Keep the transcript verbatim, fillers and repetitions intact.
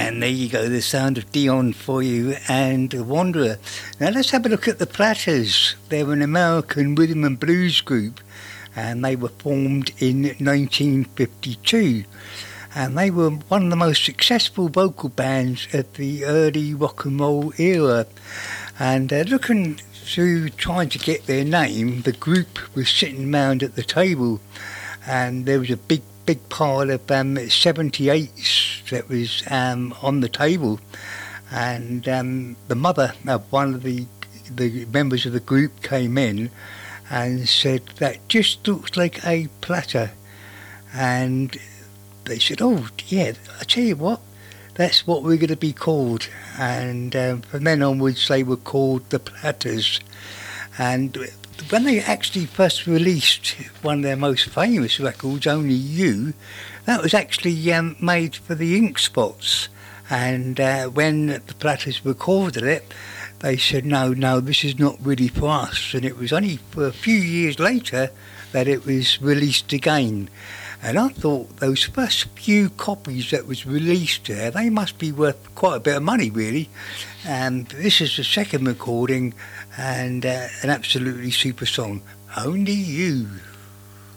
And there you go, the sound of Dion for you and The Wanderer. Now let's have a look at the Platters. They're an American rhythm and blues group, and they were formed in nineteen fifty-two. And they were one of the most successful vocal bands of the early rock and roll era. And uh, looking through trying to get their name, the group was sitting round at the table, and there was a big big pile of um, seventy-eights that was um, on the table, and um, the mother of one of the the members of the group came in and said, "That just looks like a platter." And they said, "Oh yeah, I tell you what, that's what we're going to be called." And um, from then onwards they were called the Platters. And when they actually first released one of their most famous records, Only You, that was actually um, made for the Ink Spots. And uh, when the Platters recorded it, they said, no, no, this is not really for us. And it was only for a few years later that it was released again. And I thought those first few copies that was released there, they must be worth quite a bit of money, really. And this is the second recording, and uh, an absolutely super song, Only You.